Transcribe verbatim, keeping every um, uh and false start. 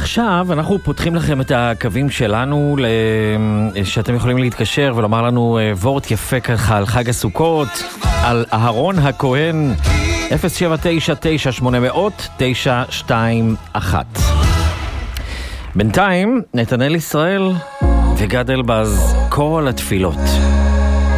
ועכשיו אנחנו פותחים לכם את הקווים שלנו שאתם יכולים להתקשר ולומר לנו וורט יפה ככה על חג הסוכות, על אהרון הכהן. אפס שבע תשע תשע שמונה אפס אפס תשע שתיים אחת. בינתיים נתנאל ישראל וגד אלבז, כל התפילות.